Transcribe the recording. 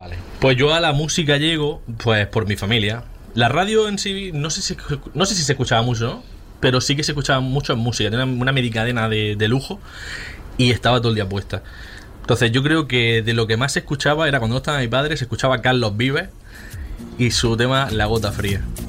Pues yo a la música llego, pues por mi familia. La radio en sí, no sé si se escuchaba mucho, ¿no? Pero sí que se escuchaba mucho en música. Tenía una medicadena de lujo y estaba todo el día puesta. Entonces yo creo que de lo que más se escuchaba era cuando no estaba mi padre, se escuchaba Carlos Vives y su tema La Gota Fría.